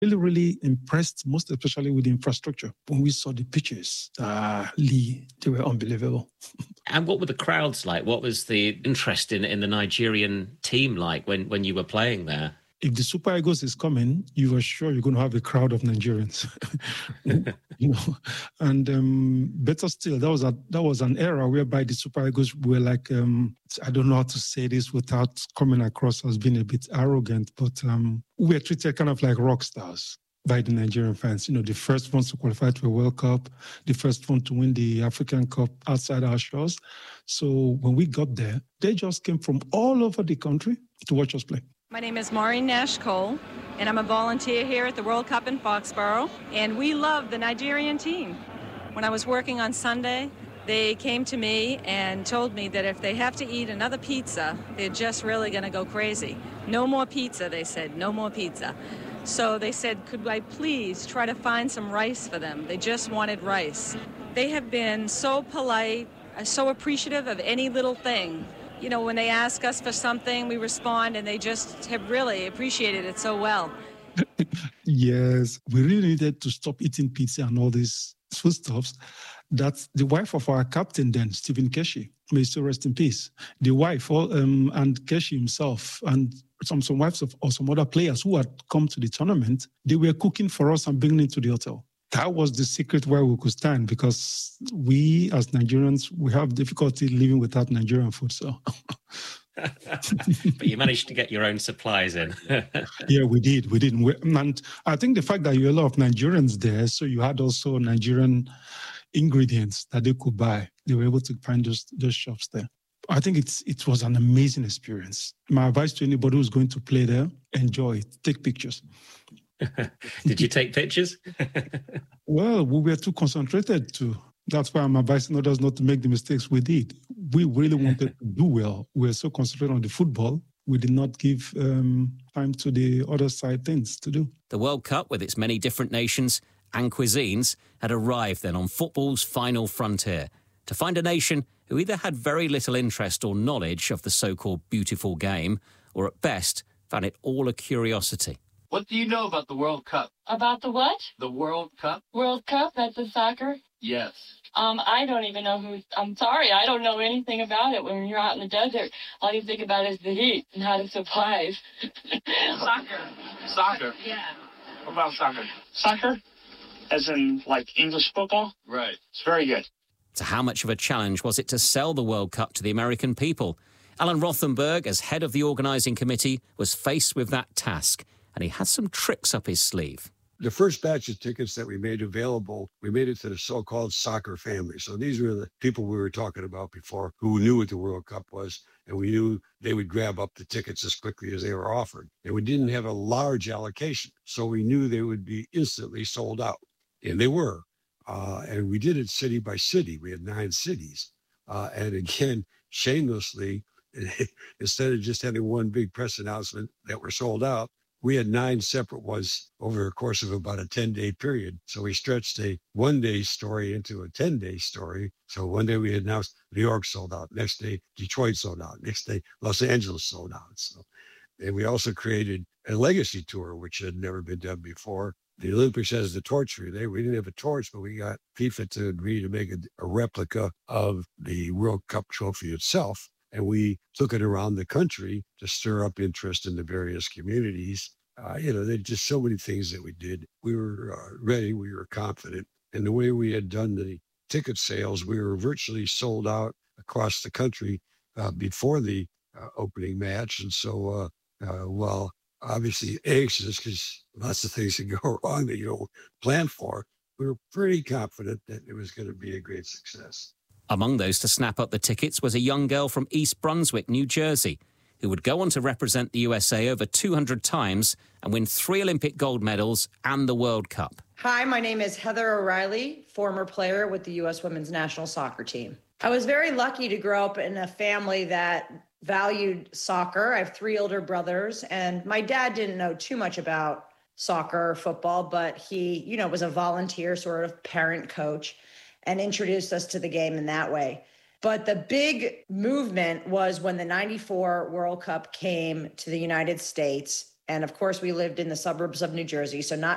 Really, really impressed, most especially with the infrastructure. When we saw the pitches, Lee, they were unbelievable. And what were the crowds like? What was the interest in the Nigerian team like when you were playing there? If the Super Eagles is coming, you are sure you're going to have a crowd of Nigerians. And better still, that was an era whereby the Super Eagles were like, I don't know how to say this without coming across as being a bit arrogant, but we were treated kind of like rock stars by the Nigerian fans. The first ones to qualify to a World Cup, the first one to win the African Cup outside our shores. So when we got there, they just came from all over the country to watch us play. My name is Maureen Nash-Cole, and I'm a volunteer here at the World Cup in Foxborough, and we love the Nigerian team. When I was working on Sunday, they came to me and told me that if they have to eat another pizza, they're just really going to go crazy. No more pizza, they said, no more pizza. So they said, could I please try to find some rice for them? They just wanted rice. They have been so polite, so appreciative of any little thing. When they ask us for something, we respond, and they just have really appreciated it so well. Yes, we really needed to stop eating pizza and all these foodstuffs. That's the wife of our captain then, Stephen Keshi. May he still rest in peace. The wife and Keshi himself and some wives of some other players who had come to the tournament, they were cooking for us and bringing it to the hotel. That was the secret where we could stand, because we as Nigerians, we have difficulty living without Nigerian food. So, but you managed to get your own supplies in. Yeah, we did. And I think the fact that you had a lot of Nigerians there, so you had also Nigerian ingredients that they could buy. They were able to find those shops there. I think it was an amazing experience. My advice to anybody who's going to play there: enjoy it, take pictures. Did you take pictures? Well, we were too concentrated to. That's why I'm advising others not to make the mistakes we did. We really wanted to do well. We were so concentrated on the football, we did not give time to the other side things to do. The World Cup, with its many different nations and cuisines, had arrived then on football's final frontier to find a nation who either had very little interest or knowledge of the so-called beautiful game, or at best found it all a curiosity. What do you know about the World Cup? About the what? The World Cup. World Cup? That's the soccer? Yes. I don't even know I'm sorry, I don't know anything about it. When you're out in the desert, all you think about is the heat and how to survive. Soccer? Yeah. What about soccer? Soccer? As in, like, English football? Right. It's very good. So how much of a challenge was it to sell the World Cup to the American people? Alan Rothenberg, as head of the organising committee, was faced with that task, and he had some tricks up his sleeve. The first batch of tickets that we made available, we made it to the so-called soccer family. So these were the people we were talking about before who knew what the World Cup was, and we knew they would grab up the tickets as quickly as they were offered. And we didn't have a large allocation, so we knew they would be instantly sold out. And they were. And we did it city by city. We had 9 cities. And again, shamelessly, instead of just having one big press announcement that were sold out, we had 9 separate ones over a course of about a 10-day period. So we stretched a 1-day story into a 10-day story. So one day we announced New York sold out. Next day, Detroit sold out. Next day, Los Angeles sold out. So, and we also created a legacy tour, which had never been done before. The Olympics has the torch relay. We didn't have a torch, but we got FIFA to agree to make a replica of the World Cup trophy itself. And we took it around the country to stir up interest in the various communities. There's just so many things that we did. We were ready. We were confident. And the way we had done the ticket sales, we were virtually sold out across the country before the opening match. And so, while obviously anxious, because lots of things can go wrong that you don't plan for, we were pretty confident that it was going to be a great success. Among those to snap up the tickets was a young girl from East Brunswick, New Jersey, who would go on to represent the USA over 200 times and win 3 Olympic gold medals and the World Cup. Hi, my name is Heather O'Reilly, former player with the U.S. women's national soccer team. I was very lucky to grow up in a family that valued soccer. I have 3 older brothers, and my dad didn't know too much about soccer or football, but he, was a volunteer sort of parent coach and introduced us to the game in that way. But the big movement was when the 94 World Cup came to the United States. And of course, we lived in the suburbs of New Jersey, so